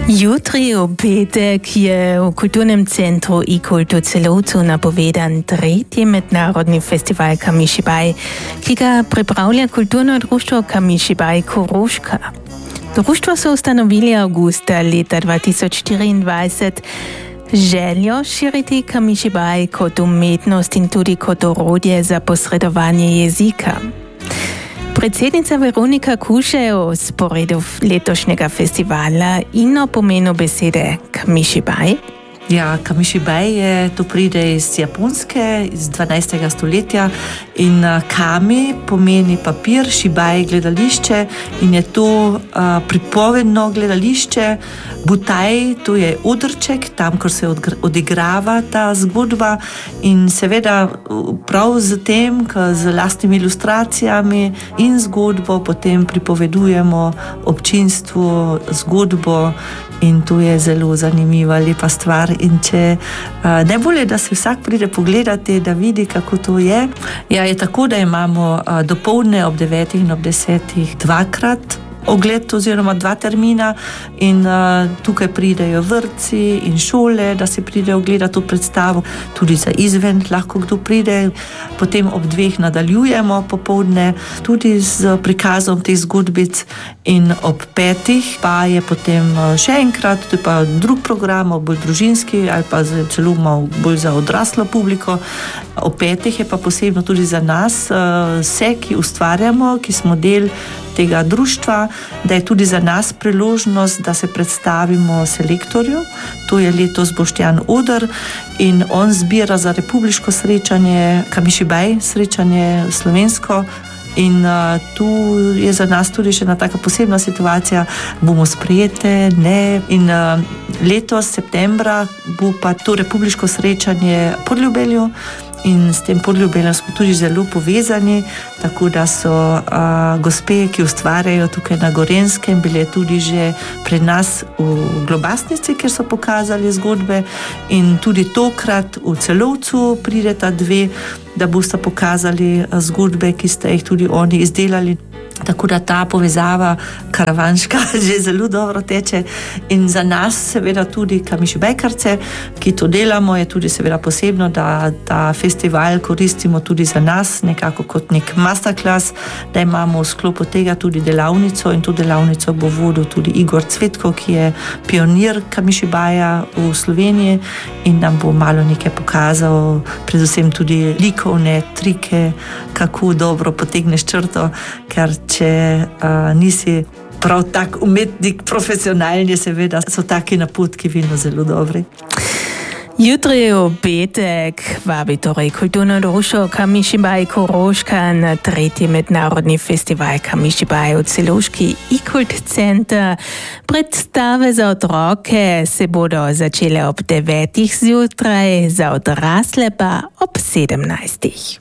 Jutri v petek je v Kulturnem centru i-Kult v Celovcu napovedan tretji mednarodni festival Kamišibaj, ki ga pripravlja kulturno društvo Kamišibaj Koroška. Društvo so ustanovili avgusta leta 2024 željo širiti Kamišibaj kot umetnost in tudi kot orodje za posredovanje jezika. Predsednica Veronika Kuše o sporedu letošnjega festivala in o pomenu besede Kamišibaj. Ja, Kamišibaj to pride iz Japonske, iz 12. stoletja in kami pomeni papir, šibaj gledališče in je to pripovedno gledališče. Butaj, to je odrček, tam, kjer se odigrava ta zgodba in seveda prav z tem, z lastnimi ilustracijami in zgodbo potem pripovedujemo občinstvu zgodbo in to je zelo zanimiva, lepa stvar in če najbolje, da se vsak pride pogledati, da vidi, kako to je. Ja, je tako, da imamo dopoldne ob 9 in ob 10 dvakrat ogled oziroma 2 termina in tukaj pridejo vrtci in šole, da se pridejo gledati to predstavo, tudi za izven lahko kdo pride. Potem ob 2 nadaljujemo popoldne tudi z prikazom teh zgodbic in ob 5 pa je potem še enkrat, to je pa drug program, bolj družinski ali pa celo malo bolj za odraslo publiko. Ob 5 je pa posebno tudi za nas, vse, ki ustvarjamo, ki smo del tega društva, da je tudi za nas priložnost, da se predstavimo selektorju. To je letos Boštjan Oder in on zbira za republiško srečanje Kamišibaj, srečanje slovensko. In tu je za nas tudi še ena taka posebna situacija, bomo sprejete, ne. In letos septembra bo pa to republiško srečanje pod Ljubeljo in s tem Podljubeljem smo tudi zelo povezani, tako da so gospe, ki ustvarjajo tukaj na Gorenskem, bile tudi že pri nas v Globasnici, kjer so pokazali zgodbe in tudi tokrat v Celovcu prideta 2, da boste pokazali zgodbe, ki ste jih tudi oni izdelali. Tako da ta povezava karavanška že zelo dobro teče in za nas seveda tudi Kamišibajkarce, ki to delamo, je tudi seveda posebno, da ta festival koristimo tudi za nas, nekako kot nek masterclass, da imamo v sklopu tega tudi delavnico in to delavnico bo vodil tudi Igor Cvetko, ki je pionir Kamišibaja v Sloveniji in nam bo malo nekaj pokazal, predvsem tudi likovne trike, kako dobro potegneš črto, ker če nisi prav tak umetnik profesionalni, seveda so taki napotki vedno zelo dobri. Jutri v petek vabi torej kulturno društvo Kamišibaj Koroška na tretji mednarodni festival Kamišibaj v Celovški i-Kult center. Predstave za otroke se bodo začele ob 9 zjutraj, za odrasle pa ob 17.